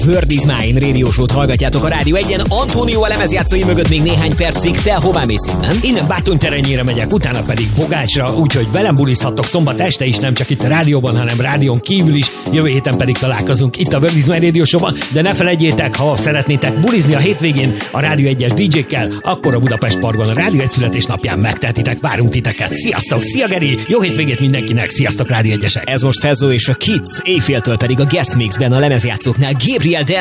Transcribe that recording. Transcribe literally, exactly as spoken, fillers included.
World is Mine Radio Show-t hallgatjátok a Rádió egyen. Antónió a lemezjátszói mögött még néhány percig. Te hová mész innen? Innen Bátorterenyére megyek, utána pedig Bogácsra, úgyhogy velem bulizhattok szombat este is, nem csak itt a rádióban, hanem rádión kívül is. Jövő héten pedig találkozunk itt a World is Mine Radio Show-ban, de ne felejtjétek, ha szeretnétek bulizni a hétvégén a Rádió egyes dé dzsékkel, akkor a Budapest Parkban a Rádió egy születésnapján megtehetitek, várunk titeket. Sziasztok, szia Geri, jó hétvégét mindenkinek, sziasztok Rádió egyesek. Ez most Fezzo és a Kids, éjféltől pedig a Guest Mixben a lemezjátszóknál Gabriel